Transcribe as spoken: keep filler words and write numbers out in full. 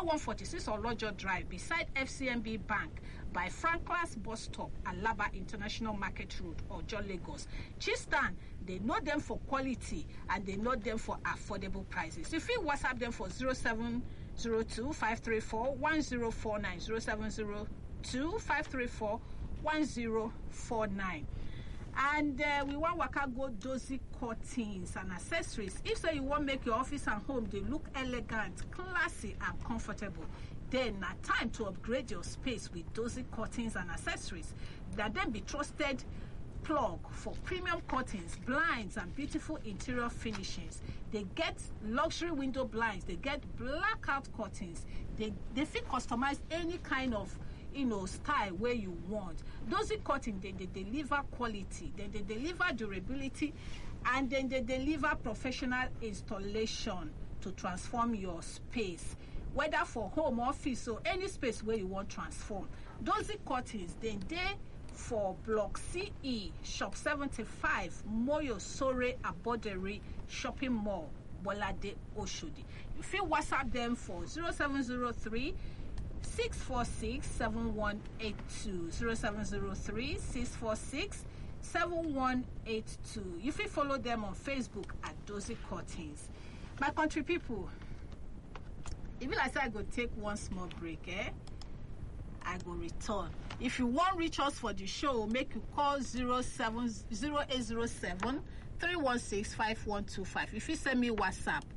one forty-six Olojo Drive beside F C M B Bank by Franklin's bus stop, Alaba International Market Road, Ojo, Lagos. Chistan, they know them for quality and they know them for affordable prices. If you WhatsApp them for zero seven zero two, five three four, one zero four nine, zero seven zero two, five three four, one zero four nine. And uh, we want waka go dozy curtains and accessories. If so you want make your office and home they look elegant, classy and comfortable, then na time to upgrade your space with dozy curtains and accessories. That then be trusted plug for premium curtains, blinds and beautiful interior finishes. They get luxury window blinds, they get blackout curtains, they they fit customize any kind of you know style where you want. Dozy curtain, they, they deliver quality, then they deliver durability, and then they deliver professional installation to transform your space, whether for home, office, or any space where you want transform. Dozy curtains, then they for block C E, shop seventy-five, Moyo Sore Aboderi Shopping Mall, Bolade Oshodi. You feel WhatsApp them for zero seven zero three, six four six, seven one eight two, zero seven zero three, six four six, seven one eight two. You feel follow them on Facebook at Dozy Curtains. My country people, if you like say I go take one small break, eh? I go return. If you want reach us for the show, make you call zero seven zero eight zero seven three one six five one two five. If you send me WhatsApp,